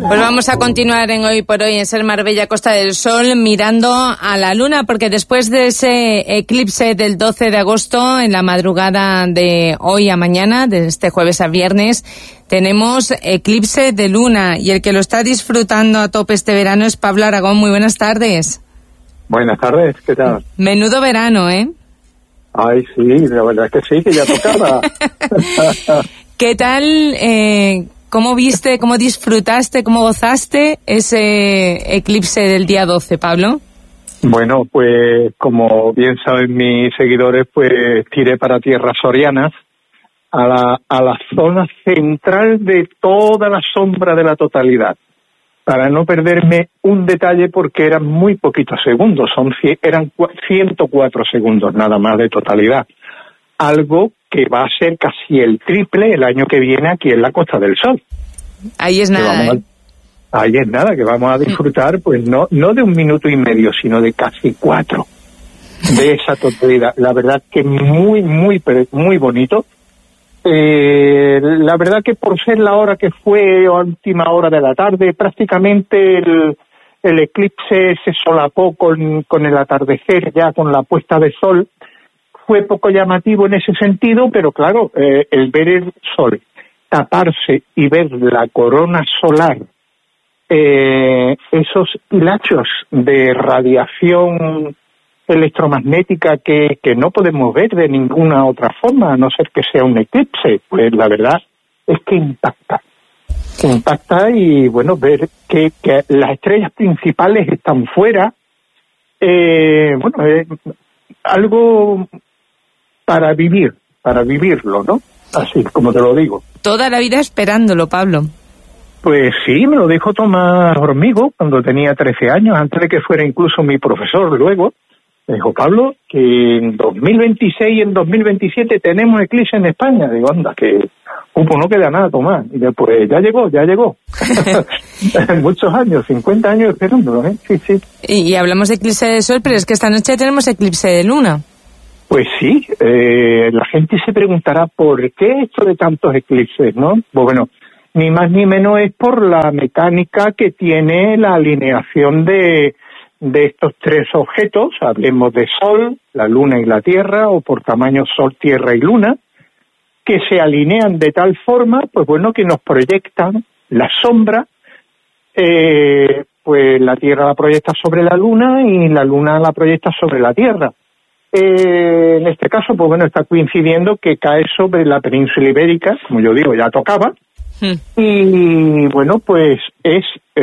Pues vamos a continuar en Hoy por Hoy en Ser Marbella, Costa del Sol, mirando a la luna, porque después de ese eclipse del 12 de agosto, en la madrugada de hoy a mañana, de este jueves a viernes, tenemos eclipse de luna, y el que lo está disfrutando a tope este verano es Pablo Aragón. Muy buenas tardes. Buenas tardes, ¿qué tal? Menudo verano, ¿eh? Ay, sí, la verdad es que sí, que ya tocaba. ¿Qué tal? ¿Cómo viste, cómo disfrutaste, cómo gozaste ese eclipse del día 12, Pablo? Bueno, pues como bien saben mis seguidores, pues tiré para tierras sorianas, a la zona central de toda la sombra de la totalidad, para no perderme un detalle, porque eran muy poquitos segundos, eran 104 segundos nada más de totalidad. Algo que va a ser casi el triple el año que viene aquí en la Costa del Sol. Ahí es nada, Ahí es nada, que vamos a disfrutar, pues no de 1 minuto y medio, sino de casi 4 de esa totalidad. La verdad que muy, muy, muy bonito. La verdad que por ser la hora que fue, a última hora de la tarde, prácticamente el eclipse se solapó con el atardecer, ya con la puesta de sol. Fue poco llamativo en ese sentido, pero claro, el ver el sol taparse y ver la corona solar, esos hilachos de radiación electromagnética que no podemos ver de ninguna otra forma, a no ser que sea un eclipse, pues la verdad es que impacta. Y bueno, ver que las estrellas principales están fuera, algo para vivirlo, ¿no? Así, como te lo digo. Toda la vida esperándolo, Pablo. Pues sí, me lo dijo Tomás Hormigo cuando tenía 13 años, antes de que fuera incluso mi profesor luego. Me dijo, Pablo, que en 2026 y en 2027 tenemos eclipse en España. Digo, anda, que no queda nada, Tomás. Y después, ya llegó. Muchos años, 50 años esperándolo, ¿eh? Sí. Y hablamos de eclipse de sol, pero es que esta noche tenemos eclipse de luna. Pues sí, la gente se preguntará por qué esto de tantos eclipses, ¿no? Pues bueno, ni más ni menos es por la mecánica que tiene la alineación de estos 3 objetos, hablemos de Sol, la Luna y la Tierra, o por tamaño Sol, Tierra y Luna, que se alinean de tal forma, pues bueno, que nos proyectan la sombra, pues la Tierra la proyecta sobre la Luna y la Luna la proyecta sobre la Tierra. En este caso, pues bueno, está coincidiendo que cae sobre la península ibérica, como yo digo, ya tocaba, y bueno, pues es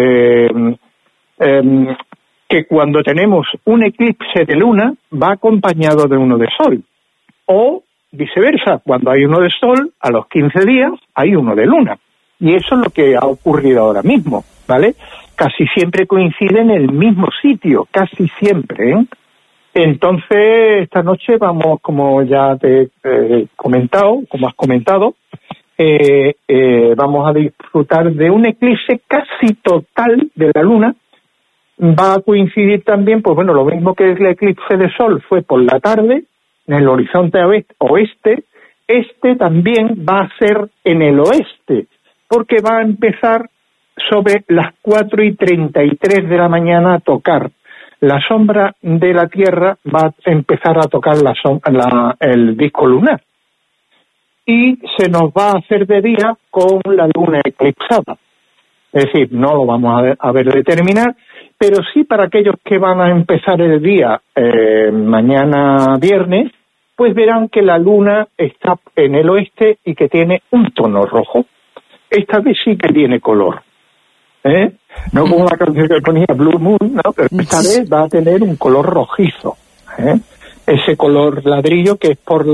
que cuando tenemos un eclipse de luna va acompañado de uno de sol, o viceversa, cuando hay uno de sol, a los 15 días hay uno de luna, y eso es lo que ha ocurrido ahora mismo, ¿vale? Casi siempre coincide en el mismo sitio, casi siempre, ¿eh? Entonces, esta noche vamos, como ya te he comentado, como has comentado, vamos a disfrutar de un eclipse casi total de la Luna. Va a coincidir también, pues bueno, lo mismo que el eclipse de Sol fue por la tarde, en el horizonte oeste, este también va a ser en el oeste, porque va a empezar sobre las 4:33 de la mañana a tocar. La sombra de la Tierra va a empezar a tocar el disco lunar. Y se nos va a hacer de día con la luna eclipsada. Es decir, no lo vamos a ver de terminar, pero sí para aquellos que van a empezar el día mañana viernes, pues verán que la luna está en el oeste y que tiene un tono rojo. Esta vez sí que tiene color. No como la canción que ponía Blue Moon, ¿no? Pero esta vez va a tener un color rojizo, ese color ladrillo que es por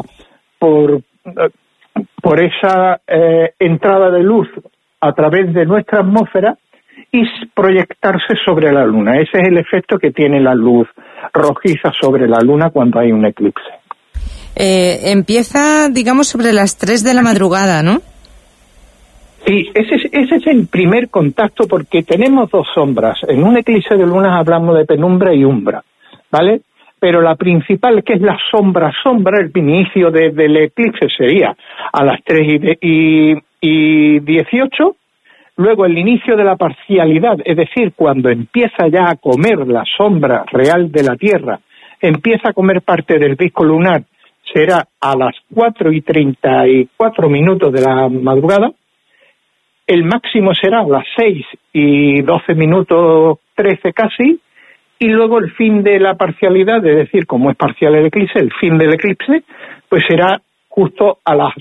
esa entrada de luz a través de nuestra atmósfera y proyectarse sobre la luna. Ese es el efecto que tiene la luz rojiza sobre la luna cuando hay un eclipse. Empieza, digamos, sobre las 3 de la madrugada, ¿no? Sí, ese es el primer contacto, porque tenemos 2 sombras. En un eclipse de luna hablamos de penumbra y umbra, ¿vale? Pero la principal, que es la sombra, el inicio del eclipse sería a las 3:18, Luego el inicio de la parcialidad, es decir, cuando empieza ya a comer la sombra real de la Tierra, empieza a comer parte del disco lunar, será a las 4:34 de la madrugada. El máximo será a las 6:12, 13 casi, y luego el fin de la parcialidad, es decir, como es parcial el eclipse, el fin del eclipse, pues será justo a las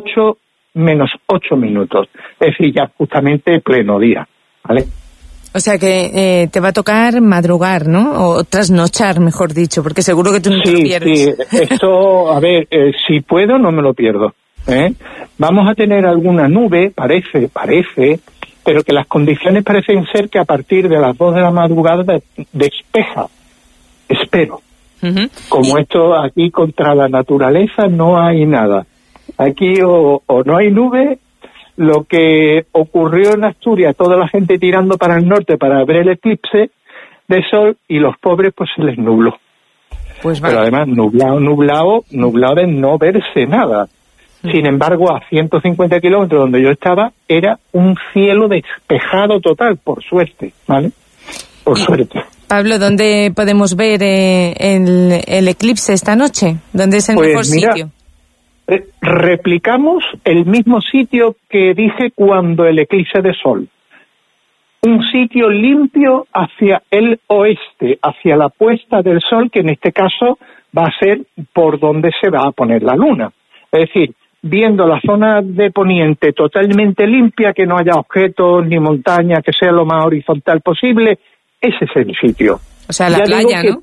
8:08, es decir, ya justamente pleno día, ¿vale? O sea que te va a tocar madrugar, ¿no? O trasnochar, mejor dicho, porque seguro que tú no te lo pierdes. Sí, esto, a ver, si puedo no me lo pierdo, ¿eh? Vamos a tener alguna nube, parece, pero que las condiciones parecen ser que a partir de las 2 de la madrugada despeja, espero. Uh-huh. Como esto aquí contra la naturaleza no hay nada. Aquí o no hay nube, lo que ocurrió en Asturias, toda la gente tirando para el norte para ver el eclipse de sol y los pobres pues se les nubló. Pues vale. Pero además nublado de no verse nada. Sin embargo, a 150 kilómetros donde yo estaba, era un cielo despejado total, por suerte, ¿vale? Por suerte. Pablo, ¿dónde podemos ver el eclipse esta noche? ¿Dónde es el mejor sitio? Replicamos el mismo sitio que dije cuando el eclipse de sol. Un sitio limpio hacia el oeste, hacia la puesta del sol, que en este caso va a ser por donde se va a poner la luna. Es decir, viendo la zona de poniente totalmente limpia, que no haya objetos ni montañas, que sea lo más horizontal posible, ese es el sitio. O sea, la playa, ¿no?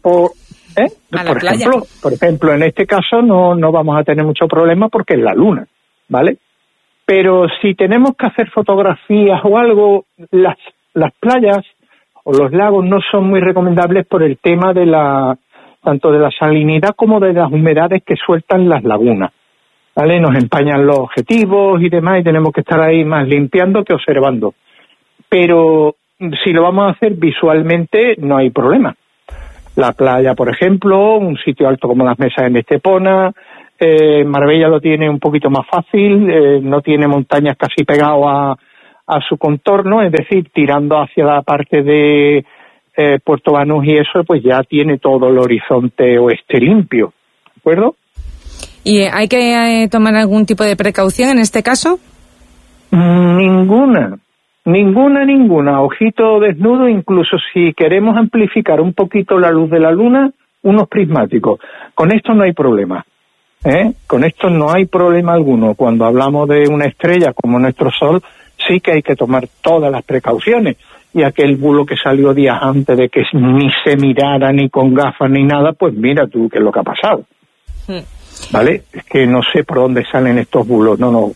Por ejemplo, en este caso no vamos a tener mucho problema porque es la luna, ¿vale? Pero si tenemos que hacer fotografías o algo, las playas o los lagos no son muy recomendables por el tema de tanto de la salinidad como de las humedades que sueltan las lagunas, ¿vale? Nos empañan los objetivos y demás y tenemos que estar ahí más limpiando que observando. Pero si lo vamos a hacer visualmente no hay problema. La playa, por ejemplo, un sitio alto como las Mesas en Estepona, Marbella lo tiene un poquito más fácil, no tiene montañas casi pegadas a su contorno, es decir, tirando hacia la parte de Puerto Banús y eso, pues ya tiene todo el horizonte oeste limpio, ¿de acuerdo? ¿Y hay que tomar algún tipo de precaución en este caso? Ninguna. Ojito desnudo, incluso si queremos amplificar un poquito la luz de la luna, unos prismáticos. Con esto no hay problema, ¿eh? Con esto no hay problema alguno. Cuando hablamos de una estrella como nuestro Sol, sí que hay que tomar todas las precauciones. Y aquel bulo que salió días antes de que ni se mirara ni con gafas ni nada, pues mira tú qué es lo que ha pasado. ¿Vale? Es que no sé por dónde salen estos bulos, no.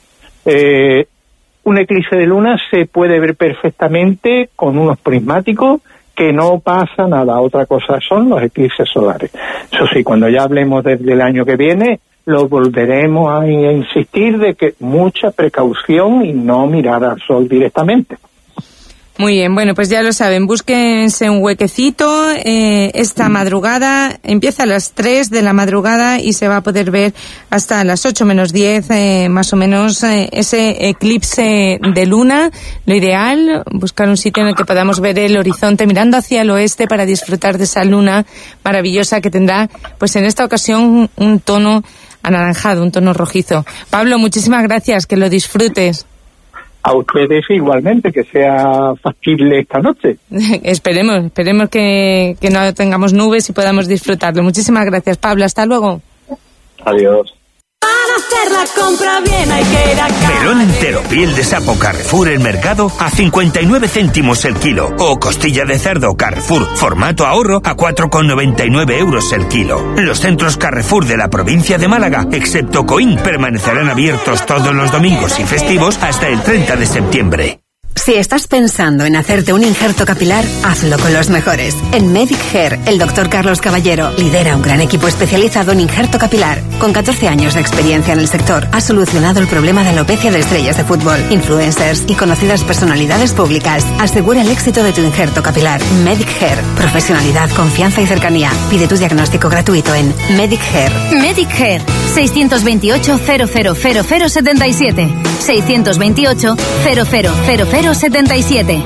Un eclipse de luna se puede ver perfectamente con unos prismáticos, que no pasa nada. Otra cosa son los eclipses solares. Eso sí, cuando ya hablemos desde el año que viene, lo volveremos a insistir de que mucha precaución y no mirar al sol directamente. Muy bien, bueno, pues ya lo saben, búsquense un huequecito esta madrugada, empieza a las 3 de la madrugada y se va a poder ver hasta las 8 menos 10, más o menos, ese eclipse de luna. Lo ideal, buscar un sitio en el que podamos ver el horizonte mirando hacia el oeste para disfrutar de esa luna maravillosa que tendrá, pues en esta ocasión, un tono anaranjado, un tono rojizo. Pablo, muchísimas gracias, que lo disfrutes. A ustedes igualmente, que sea factible esta noche. Esperemos que no tengamos nubes y podamos disfrutarlo. Muchísimas gracias, Pablo. Hasta luego. Adiós. Para hacer la compra bien hay que ir a Carrefour. Melón entero, piel de sapo Carrefour El Mercado a 59 céntimos el kilo. O costilla de cerdo Carrefour formato ahorro a 4,99 euros el kilo. Los centros Carrefour de la provincia de Málaga, excepto Coín, permanecerán abiertos todos los domingos y festivos hasta el 30 de septiembre. Si estás pensando en hacerte un injerto capilar, hazlo con los mejores. En Medic Hair, el Dr. Carlos Caballero lidera un gran equipo especializado en injerto capilar. Con 14 años de experiencia en el sector, ha solucionado el problema de alopecia de estrellas de fútbol, influencers y conocidas personalidades públicas. Asegura el éxito de tu injerto capilar. Medic Hair. Profesionalidad, confianza y cercanía. Pide tu diagnóstico gratuito en Medic Hair. Medic Hair. 628 000077. 628 000077. Pío 77.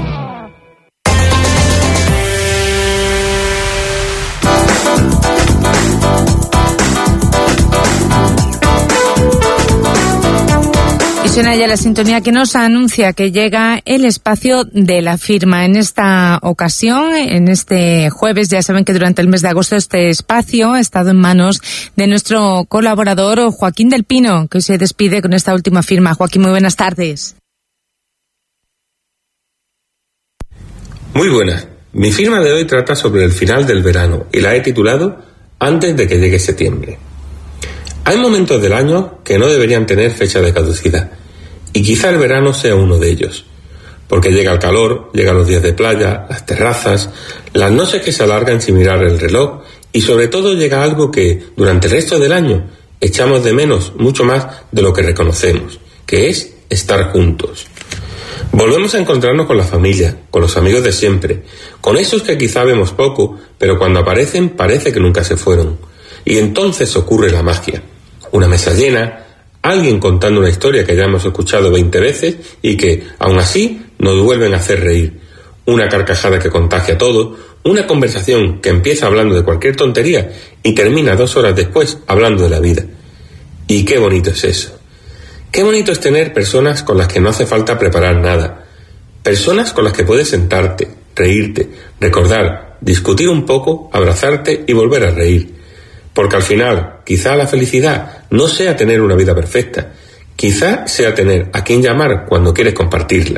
Suena ya la sintonía que nos anuncia que llega el espacio de la firma. En esta ocasión, en este jueves, ya saben que durante el mes de agosto este espacio ha estado en manos de nuestro colaborador Joaquín del Pino, que hoy se despide con esta última firma. Joaquín, muy buenas tardes. Muy buenas. Mi firma de hoy trata sobre el final del verano y la he titulado Antes de que llegue septiembre. Hay momentos del año que no deberían tener fecha de caducidad. Y quizá el verano sea uno de ellos, porque llega el calor, llegan los días de playa, las terrazas, las noches que se alargan sin mirar el reloj y sobre todo llega algo que durante el resto del año echamos de menos mucho más de lo que reconocemos, que es estar juntos. Volvemos a encontrarnos con la familia, con los amigos de siempre, con esos que quizá vemos poco, pero cuando aparecen parece que nunca se fueron. Y entonces ocurre la magia. Una mesa llena, alguien contando una historia que ya hemos escuchado 20 veces y que, aún así, nos vuelven a hacer reír. Una carcajada que contagia todo, una conversación que empieza hablando de cualquier tontería y termina 2 horas después hablando de la vida. Y qué bonito es eso. Qué bonito es tener personas con las que no hace falta preparar nada. Personas con las que puedes sentarte, reírte, recordar, discutir un poco, abrazarte y volver a reír. Porque al final, quizá la felicidad no sea tener una vida perfecta, quizá sea tener a quien llamar cuando quieres compartirla.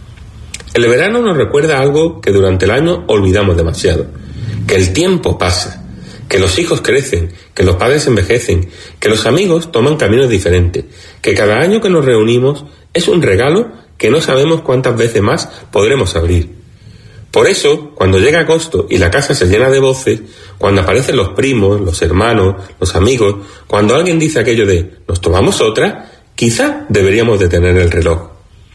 El verano nos recuerda algo que durante el año olvidamos demasiado, que el tiempo pasa, que los hijos crecen, que los padres envejecen, que los amigos toman caminos diferentes, que cada año que nos reunimos es un regalo que no sabemos cuántas veces más podremos abrir. Por eso, cuando llega agosto y la casa se llena de voces, cuando aparecen los primos, los hermanos, los amigos, cuando alguien dice aquello de ¿nos tomamos otra?, quizá deberíamos detener el reloj.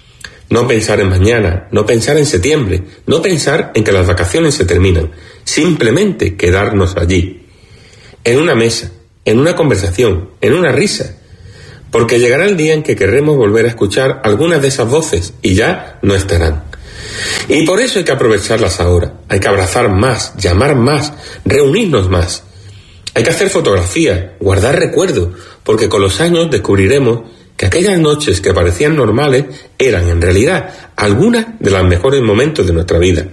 No pensar en mañana, no pensar en septiembre, no pensar en que las vacaciones se terminan, simplemente quedarnos allí, en una mesa, en una conversación, en una risa, porque llegará el día en que querremos volver a escuchar algunas de esas voces y ya no estarán. Y por eso hay que aprovecharlas ahora, hay que abrazar más, llamar más, reunirnos más. Hay que hacer fotografías, guardar recuerdos, porque con los años descubriremos que aquellas noches que parecían normales eran en realidad algunas de los mejores momentos de nuestra vida.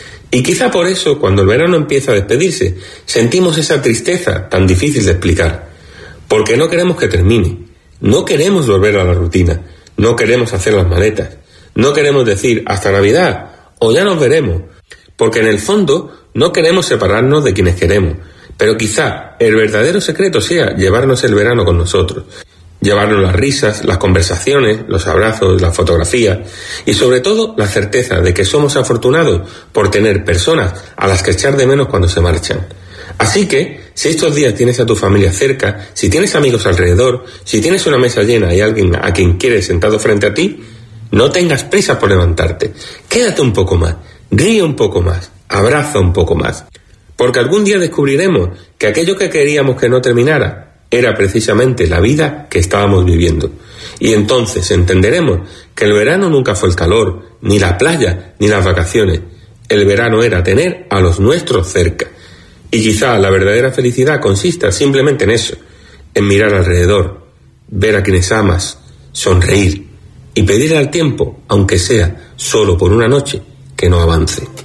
Y quizá por eso, cuando el verano empieza a despedirse, sentimos esa tristeza tan difícil de explicar, porque no queremos que termine, no queremos volver a la rutina, no queremos hacer las maletas. No queremos decir hasta Navidad o ya nos veremos, porque en el fondo no queremos separarnos de quienes queremos, pero quizá el verdadero secreto sea llevarnos el verano con nosotros, llevarnos las risas, las conversaciones, los abrazos, las fotografías y sobre todo la certeza de que somos afortunados por tener personas a las que echar de menos cuando se marchan. Así que, si estos días tienes a tu familia cerca, si tienes amigos alrededor, si tienes una mesa llena y alguien a quien quieres sentado frente a ti, no tengas prisa por levantarte. Quédate un poco más, ríe un poco más, abraza un poco más. Porque algún día descubriremos que aquello que queríamos que no terminara era precisamente la vida que estábamos viviendo. Y entonces entenderemos que el verano nunca fue el calor, ni la playa, ni las vacaciones. El verano era tener a los nuestros cerca. Y quizá la verdadera felicidad consista simplemente en eso, en mirar alrededor, ver a quienes amas, sonreír y pedirle al tiempo, aunque sea solo por una noche, que no avance.